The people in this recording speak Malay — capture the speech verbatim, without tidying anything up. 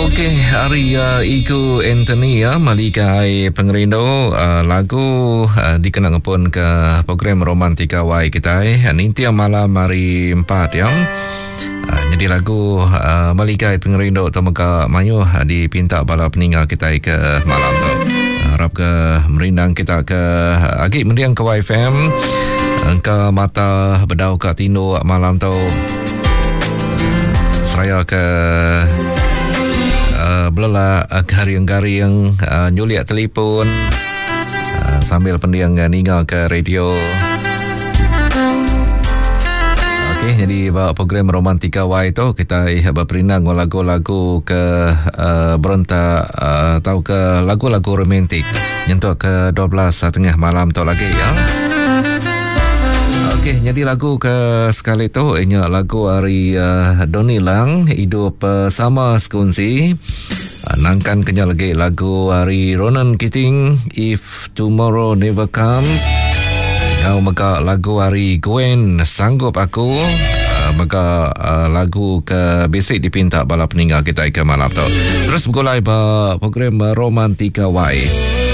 Okey, hari uh, Igu Anthony ya, malikai pengerindo uh, lagu uh, dikenang pun ke program Romantika Y kita eh. Ninti malam hari empat ya. Uh, jadi lagu uh, malikai pengerindo temaka mayu uh, dipinta bala peninggal kita ke malam tu. Harap ke merindang kita ke uh, agi mendiang ke Y F M ke mata bedau ke Tino malam tu. Seraya ke Uh, belah uh, garing-garing uh, nyuliak telefon uh, sambil pendiang uh, ninga ke radio. Okey, jadi bawa program Romantika Y tu kita eh, berperindang lagu-lagu ke uh, berontak uh, atau ke lagu-lagu romantik nyentuh ke dua belas tengah malam tu lagi ya. Okey, jadi lagu ke sekali tu ianya lagu hari uh, Doni Lang hidup uh, sama sekunci. Uh, nangkan kenya lagi lagu hari Ronan Keating If Tomorrow Never Comes. Kau maka lagu hari Gwen Sanggup Aku. Uh, maka uh, lagu ke basic dipinta bala peninggal kita ke malam tu. Terus bergolai ba program Romantika Y.